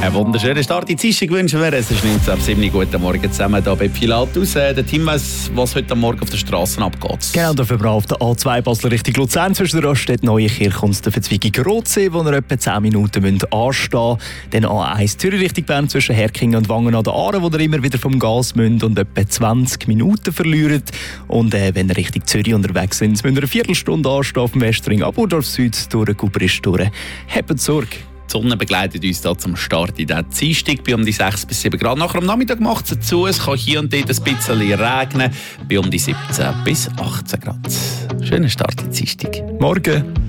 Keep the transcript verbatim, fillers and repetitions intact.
Einen wunderschönen Start in die Dienstag wünschen wir. Es ist neunzehn Uhr sieben. Guten Morgen zusammen hier bei Pilatus. Der Team weiss, was heute Morgen auf den Straßen abgeht. Genau, dafür wir auf der A zwei Basel Richtung Luzern zwischen der Raststätte Neuenkirch und der Verzweigung Rotsee, wo wir etwa zehn Minuten anstehen müssen. Dann A eins Zürich Richtung Bern zwischen Herkingen und Wangen an der Aare, wo ihr immer wieder vom Gas müsst und etwa zwanzig Minuten verliert. Und äh, wenn ihr Richtung Zürich unterwegs sind, müsst ihr eine Viertelstunde anstehen auf dem Westring, Aburdorf Süd, durch Gubrisch durch. Habt Sorge. Die Sonne begleitet uns hier zum Start in diesen Dienstag bei um die sechs bis sieben Grad. Nachher am Nachmittag macht es zu. Es kann hier und dort ein bisschen regnen bei um die siebzehn bis achtzehn Grad. Schönen Start in die Dienstag. Morgen.